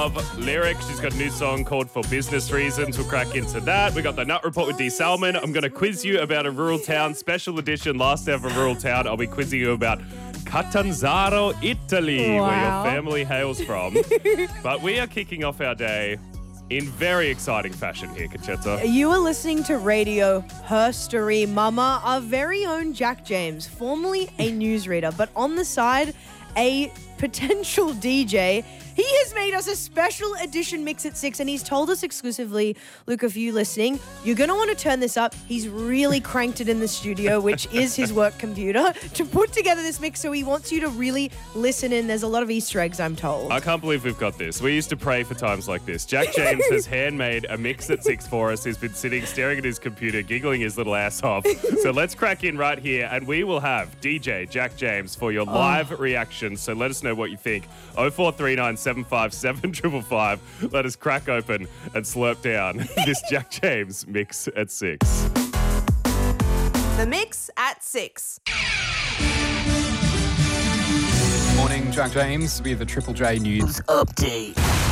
of lyrics. She's got a new song called For Business Reasons. We'll crack into that. We got the Nut Report with D. Salmon. I'm going to quiz you about a rural town, special edition, last ever rural town. I'll be quizzing you about Catanzaro, Italy, where your family hails from. But we are kicking off our day in very exciting fashion here, Conchetta. You are listening to Radio Herstory Mama, our very own Jack James, formerly a newsreader, but on the side, a potential DJ. He has made us a special edition Mix at 6, and he's told us exclusively, Luke, if you listening, you're going to want to turn this up. He's really cranked it in the studio, which is his work computer, to put together this mix, so he wants you to really listen in. There's a lot of Easter eggs, I'm told. I can't believe we've got this. We used to pray for times like this. Jack James has handmade a Mix at 6 for us. He's been sitting, staring at his computer, giggling his little ass off. So let's crack in right here, and we will have DJ Jack James for your live reactions. So let us know what you think. 0439 757 555. Let us crack open and slurp down this Jack James Mix at 6. The Mix at 6. Morning, Jack James with the Triple J News Update.